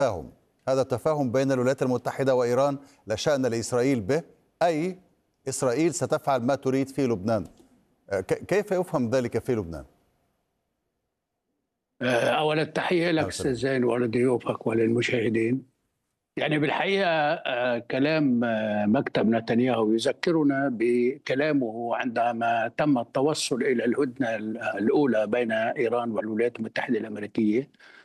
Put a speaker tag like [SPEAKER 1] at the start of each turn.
[SPEAKER 1] تفاهم. هذا تفاهم بين الولايات المتحدة وإيران لا شأن لإسرائيل به، أي إسرائيل ستفعل ما تريد في لبنان. كيف يفهم ذلك في لبنان؟
[SPEAKER 2] أولا تحية لك
[SPEAKER 1] نعم
[SPEAKER 2] أستاذ
[SPEAKER 1] سلام.
[SPEAKER 2] زين ولضيوفك وللمشاهدين. يعني بالحقيقة كلام مكتب نتنياهو يذكرنا بكلامه عندما تم التوصل إلى الهدنة الأولى بين إيران والولايات المتحدة الأمريكية